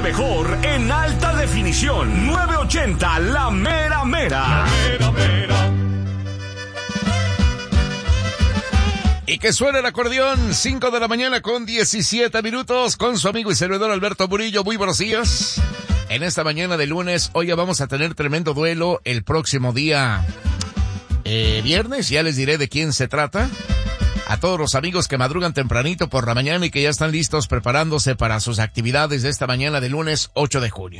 mejor en alta definición. 980 La Mera Mera. La Mera Mera. Y que suena el acordeón, 5 de la mañana con 17 minutos, con su amigo y servidor Alberto Murillo. Muy buenos días. En esta mañana de lunes, hoy ya vamos a tener tremendo duelo el próximo día viernes. Ya les diré de quién se trata. A todos los amigos que madrugan tempranito por la mañana y que ya están listos preparándose para sus actividades de esta mañana de lunes 8 de junio.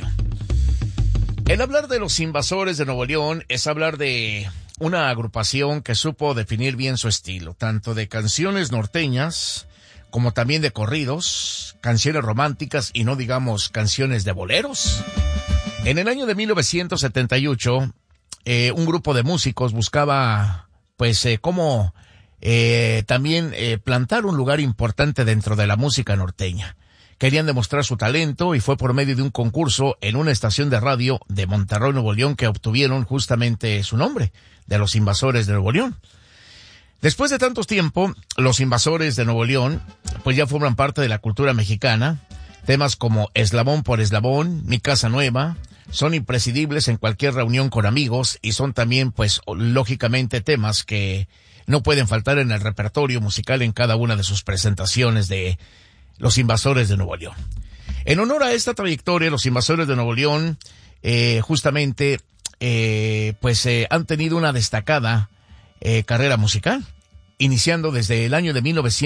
El hablar de los Invasores de Nuevo León es hablar de una agrupación que supo definir bien su estilo, tanto de canciones norteñas como también de corridos, canciones románticas y no digamos canciones de boleros. En el año de 1978, un grupo de músicos buscaba cómo también plantar un lugar importante dentro de la música norteña. Querían demostrar su talento y fue por medio de un concurso en una estación de radio de Monterrey, Nuevo León, que obtuvieron justamente su nombre, de los Invasores de Nuevo León. Después de tanto tiempo, los Invasores de Nuevo León, pues ya forman parte de la cultura mexicana. Temas como Eslabón por Eslabón, Mi Casa Nueva, son imprescindibles en cualquier reunión con amigos y son también, pues, lógicamente temas que no pueden faltar en el repertorio musical en cada una de sus presentaciones de los Invasores de Nuevo León. En honor a esta trayectoria, los Invasores de Nuevo León, justamente, han tenido una destacada carrera musical, iniciando desde el año de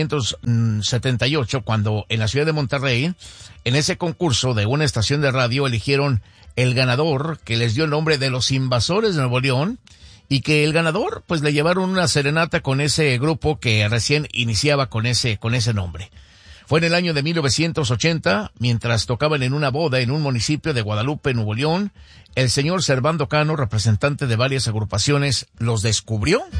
1978, cuando en la ciudad de Monterrey, en ese concurso de una estación de radio, eligieron el ganador, que les dio el nombre de los Invasores de Nuevo León, y que el ganador, pues le llevaron una serenata con ese grupo que recién iniciaba con ese nombre. Fue en el año de 1980, mientras tocaban en una boda en un municipio de Guadalupe, Nuevo León, el señor Servando Cano, representante de varias agrupaciones, los descubrió